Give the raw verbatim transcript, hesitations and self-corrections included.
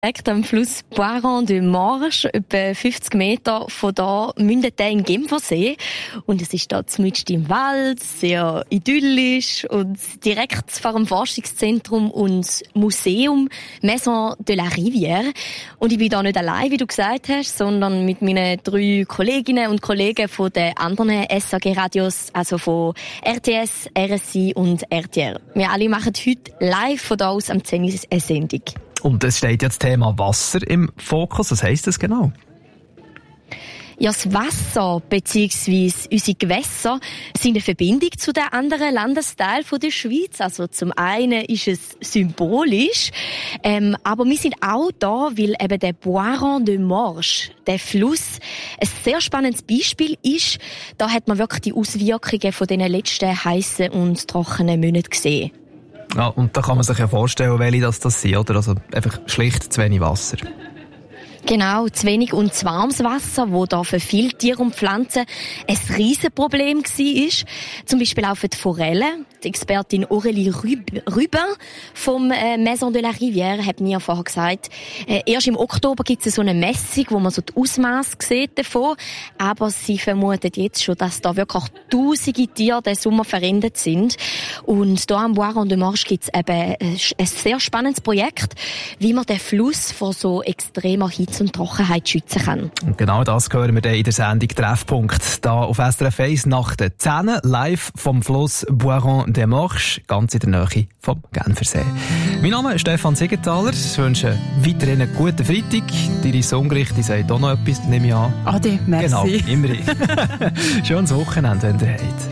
Direkt am Fluss Boiron de Morges, etwa fünfzig Meter von da, mündet der in den Genfersee. Und es ist da mitten im Wald, sehr idyllisch und direkt vor dem Forschungszentrum und Museum Maison de la Rivière. Und ich bin da nicht allein, wie du gesagt hast, sondern mit meinen drei Kolleginnen und Kollegen von den anderen S A G-Radios, also von R T S, R S I und R T R. Wir alle machen heute live von da aus am zehn Uhr eine Sendung. Und es steht ja das Thema Wasser im Fokus. Was heisst das genau? Ja, das Wasser bzw. unsere Gewässer sind eine Verbindung zu den anderen Landesteilen der Schweiz. Also zum einen ist es symbolisch, ähm, aber wir sind auch da, weil eben der Boiron de Morges, der Fluss, ein sehr spannendes Beispiel ist. Da hat man wirklich die Auswirkungen von den letzten heißen und trockenen Monaten gesehen. Ja, und da kann man sich ja vorstellen, welche das, das sind, oder? Also einfach schlicht zu wenig Wasser. Genau, zu wenig und zu warmes Wasser, das da für viele Tiere und Pflanzen ein Riesenproblem war. Zum Beispiel auch für die Forellen. Die Expertin Aurélie Rubin vom äh, Maison de la Rivière hat mir vorher gesagt, äh, erst im Oktober gibt es so eine Messung, wo man so die Ausmaße sieht davon. Aber sie vermutet jetzt schon, dass da wirklich tausende Tiere den Sommer verendet sind. Und hier am Boiron de Morges gibt es eben ein sehr spannendes Projekt, wie man den Fluss vor so extremer Hitze und Trockenheit schützen kann. Und genau das hören wir dann in der Sendung Treffpunkt. Da auf S R F eins nach den zehn live vom Fluss Boiron de Morges, ganz in der Nähe vom Genfersee. Mein Name ist Stefan Siegenthaler. Ich wünsche weiterhin einen guten Freitag. Die Songricht, die sagt auch noch etwas, nehme ich an. Ade, merci. Genau, immerhin. Schönes Wochenende, wenn ihr habt.